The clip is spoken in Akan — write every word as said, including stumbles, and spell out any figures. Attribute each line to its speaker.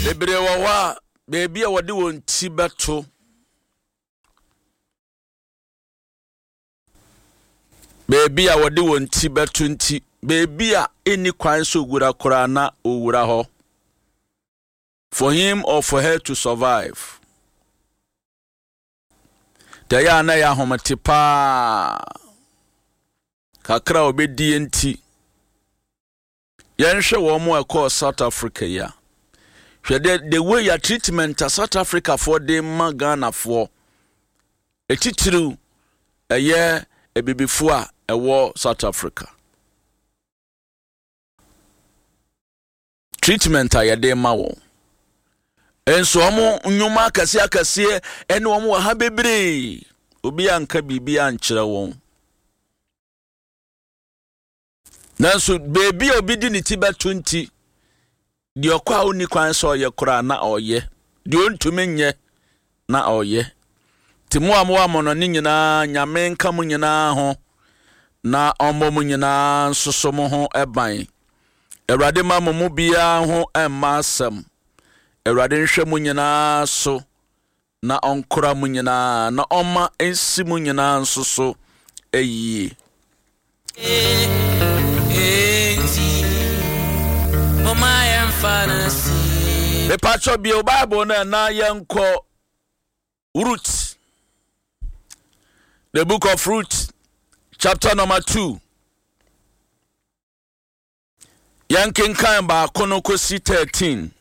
Speaker 1: Bebre wawa baby a wode won ti beto. Baby a wode won ti beto nti baby a eni kwan so gura kora na owura ho. For him or for her to survive. Daya na ya homete pa. Kakra obedi enti. Yenhwe wo mo e South Africa ya. Hwede the way your treatment to South Africa for them Ghana for. Etitiru eye ebibifo a ewo South Africa. Treatment a yede ma wo. Enso omo nyuma akase akase ene omo wa ha bebre. Obi anka bibi ankyere won. Nanso baby obi di ni ti beto nti di okwa oni kwan so ye kora na oye di ontumi nye na oye ti mo amo amono ni nyina nyame nka mo nyina ho na ommo mo nyina nsoso mo ho eban Ewurade ma mo mu bia ho emma asem Ewurade nhwe mo nyina so na onkora mo nyina na omma ensi mo nyina nsoso eyi The patch of your Bible na yanko Ruth. The book of Ruth, chapter number two. Yankin Kamba Konokosi thirteen.